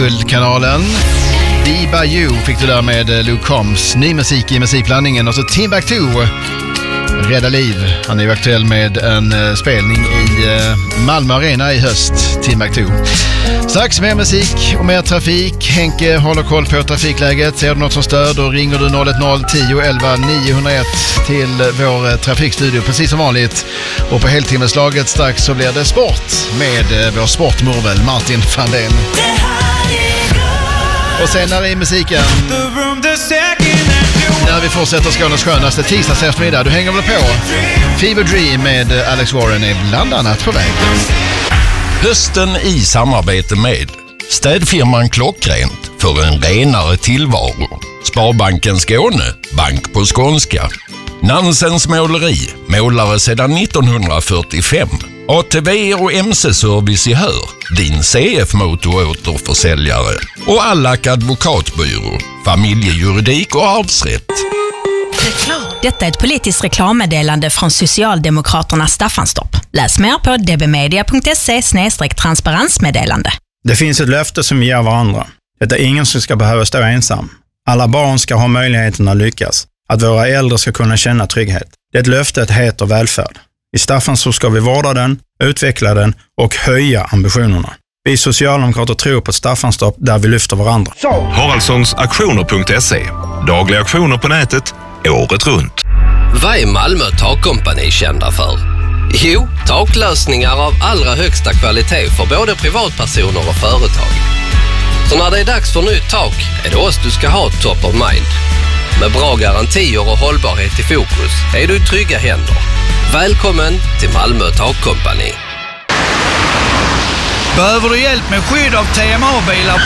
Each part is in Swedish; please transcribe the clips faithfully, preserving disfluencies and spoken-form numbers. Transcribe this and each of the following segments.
Guldkanalen. Diba You fick du där med Luke Combs. Ny musik i musikblandningen. Och så Timbuktu, Rädda liv. Han är ju aktuell med en spelning i Malmö Arena i höst. Timbuktu. Strax mer musik och mer trafik. Henke håller koll på trafikläget. Ser du något som stör, då ringer du noll ett noll tio elva niohundraett till vår trafikstudio precis som vanligt. Och på heltimmeslaget strax så blir det sport med vår sportmorvel Martin Fandén. Och senare i musiken, när vi fortsätter Skånes skönaste tisdags eftermiddag, du hänger väl på. Fever Dream med Alex Warren är bland annat på väg. Hösten i samarbete med städfirman Klockrent för en renare tillvaro. Sparbanken Skåne, bank på skånska. Nansens måleri, målare sedan nittonhundrafyrtiofem. A T V och M C-service i Hör, din C F-motor-återförsäljare. Och Allack advokatbyrå, familjejuridik och arvsrätt. Detta är ett politiskt reklammeddelande från Socialdemokraterna Staffanstorp. Läs mer på d b media punkt se slash transparensmeddelande. Det finns ett löfte som vi ger varandra. Det är ingen som ska behöva stå ensam. Alla barn ska ha möjligheten att lyckas. Att våra äldre ska kunna känna trygghet. Det löftet heter välfärd. I Staffanstorp ska vi vårda den, utveckla den och höja ambitionerna. Vi socialdemokrater tror på Staffanstorp där vi lyfter varandra. Haraldssons auktioner punkt se. Dagliga auktioner på nätet, året runt. Vad är Malmö takkompani kända för? Jo, taklösningar av allra högsta kvalitet för både privatpersoner och företag. Så när det är dags för nytt tak är det oss du ska ha top of mind. Med bra garantier och hållbarhet i fokus är du i trygga händer. Välkommen till Malmö takkompani. Behöver du hjälp med skydd av T M A-bilar?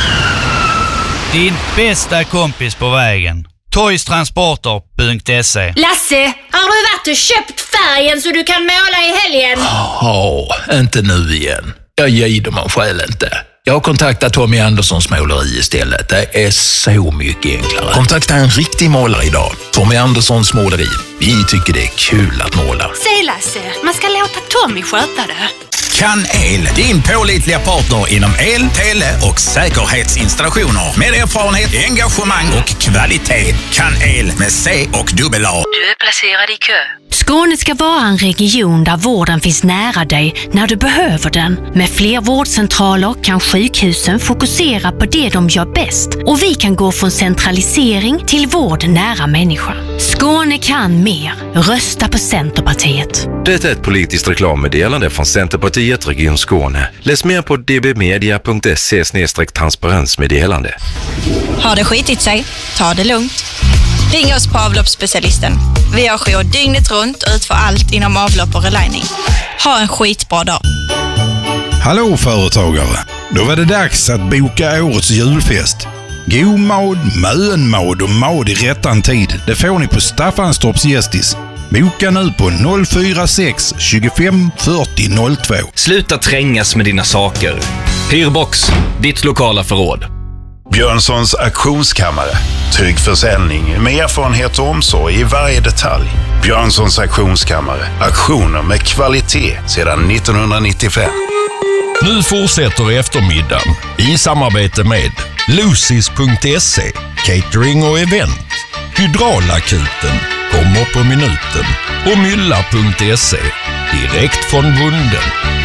Din bästa kompis på vägen. toys transporter punkt se. Lasse, har du varit och köpt färgen så du kan måla i helgen? Ja, inte nu igen. Jag ger dem själv inte. Jag har kontaktat Tommy Anderssons måleri istället. Det är så mycket enklare. Kontakta en riktig målare idag. Tommy Anderssons måleri. Vi tycker det är kul att måla. Säg Lasse, man ska låta Tommy sköta det. Kan El, din pålitliga partner inom el, tele och säkerhetsinstallationer. Med erfarenhet, engagemang och kvalitet. Kan El med C och dubbel A. Du är placerad i kö. Skåne ska vara en region där vården finns nära dig när du behöver den. Med fler vårdcentraler kan sjukhusen fokusera på det de gör bäst. Och vi kan gå från centralisering till vård nära människan. Skåne kan mer. Rösta på Centerpartiet. Det är ett politiskt reklammeddelande från Centerpartiet Region Skåne. Läs mer på d b media punkt se slash transparensmeddelande. Har det skitit sig? Ta det lugnt. Ring oss på avloppsspecialisten. Vi har jour dygnet runt och utför allt inom avlopp och relining. Ha en skitbra dag. Hallå företagare! Då var det dags att boka årets julfest. God mad, mönmad och mad i rättan tid. Det får ni på Staffanstorps Gästis. Boka nu på noll fyra sex tjugofem fyrtio noll två. Sluta trängas med dina saker. Hyrbox, ditt lokala förråd. Björnssons auktionskammare. Trygg försäljning med erfarenhet och omsorg i varje detalj. Björnssons auktionskammare. Auktioner med kvalitet sedan nittonhundranittiofem. Nu fortsätter eftermiddagen i samarbete med Lucis punkt se, catering och event. Hydraulakuten kommer på minuten och Mylla punkt se, direkt från grunden.